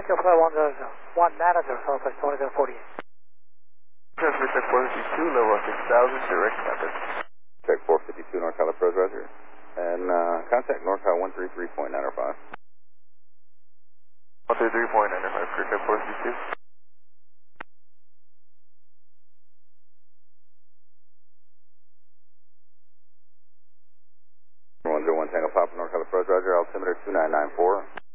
Echo Flight 1 Manager, Southwest 2748. Transmission 452, level 6000, direct traffic. Check 452 NorCal approach, Roger. And contact NorCal 133.905. 133.905, clear check 452. 101 Tango Papa, NorCal approach, Roger. Altimeter 2994.